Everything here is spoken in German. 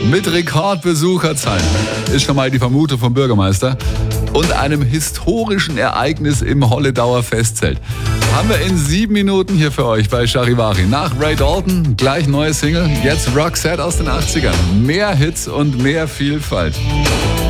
Mit Rekordbesucherzahlen ist schon mal die Vermutung vom Bürgermeister und einem historischen Ereignis im Holledauer Festzelt. Haben wir in 7 Minuten hier für euch bei Charivari. Nach Ray Dalton gleich neue Single, jetzt Roxette aus den 80ern. Mehr Hits und mehr Vielfalt.